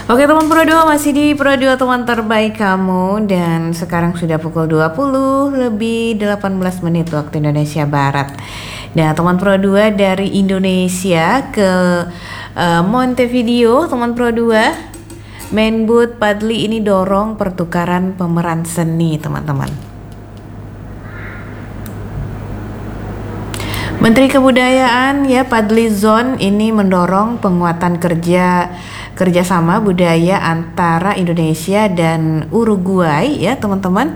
Oke teman Pro 2, masih di Pro 2 teman terbaik kamu. Dan sekarang sudah pukul 20 lebih 18 menit waktu Indonesia Barat. Nah teman Pro 2 dari Indonesia ke Montevideo, teman Pro 2, Menbud Padli ini dorong pertukaran pemeran seni teman-teman. Menteri Kebudayaan ya Padli Zon ini mendorong penguatan kerjasama budaya antara Indonesia dan Uruguay ya teman-teman.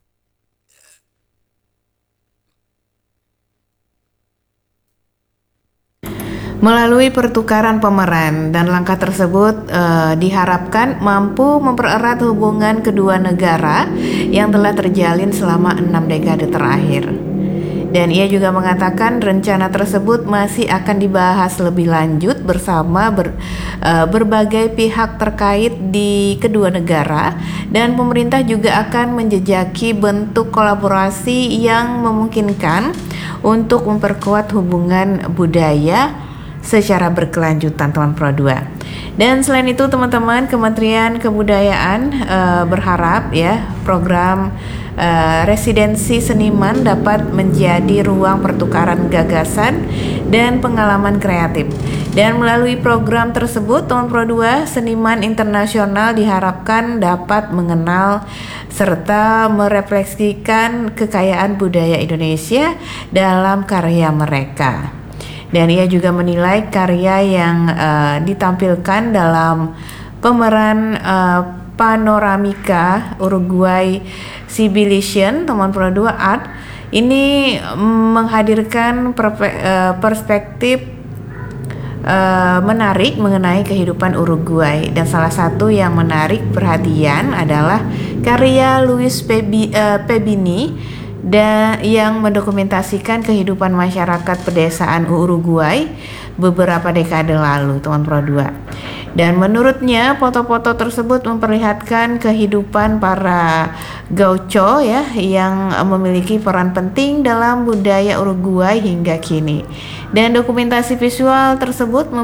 Melalui pertukaran pemeran, dan langkah tersebut diharapkan mampu mempererat hubungan kedua negara yang telah terjalin selama 6 dekade terakhir. Dan ia juga mengatakan rencana tersebut masih akan dibahas lebih lanjut bersama berbagai pihak terkait di kedua negara, dan pemerintah juga akan menjejaki bentuk kolaborasi yang memungkinkan untuk memperkuat hubungan budaya secara berkelanjutan teman Pro 2. Dan selain itu teman-teman, Kementerian Kebudayaan berharap ya program residensi seniman dapat menjadi ruang pertukaran gagasan dan pengalaman kreatif. Dan melalui program tersebut teman Pro 2, seniman internasional diharapkan dapat mengenal serta merefleksikan kekayaan budaya Indonesia dalam karya mereka. Dan ia juga menilai karya yang ditampilkan dalam pemeran Panoramika Uruguay Civilization teman Pro 2 Art ini menghadirkan perspektif menarik mengenai kehidupan Uruguay. Dan salah satu yang menarik perhatian adalah karya Luis Pebini yang mendokumentasikan kehidupan masyarakat pedesaan Uruguay beberapa dekade lalu teman Pro 2. Dan menurutnya foto-foto tersebut memperlihatkan kehidupan para gaucho ya yang memiliki peran penting dalam budaya Uruguay hingga kini. Dan dokumentasi visual tersebut